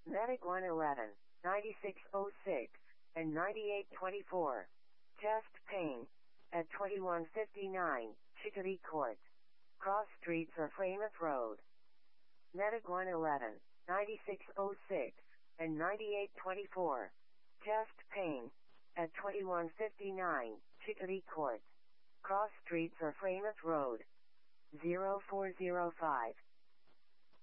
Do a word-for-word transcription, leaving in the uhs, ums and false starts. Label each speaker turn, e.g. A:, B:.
A: Medic one eleven, ninety-six oh six, and ninety-eight twenty-four. Chest pain. At twenty-one fifty-nine, Chickadee Court. Cross Streets or Framath Road. Medic one eleven, ninety-six oh six, and ninety-eight twenty-four. Chest pain. At twenty-one fifty-nine, Chickadee Court. Cross Streets or Framath Road. zero four zero five.